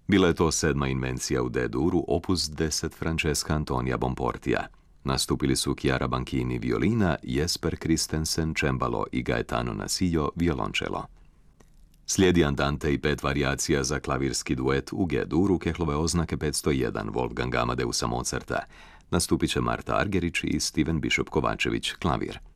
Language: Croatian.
Bila je to 7. invencija u D-duru, opus 10 Francesca Antonia Bonportija. Nastupili su Chiara Banchini violina, Jesper Christensen cembalo i Gaetano Nasillo violončelo. Slijedi Andante i 5 varijacija za klavirski duet u G-duru Kehlove oznake 501 Wolfganga Amadeusa Mozarta. Nastupit će Marta Argerić i Steven Bishop Kovačević, klavir.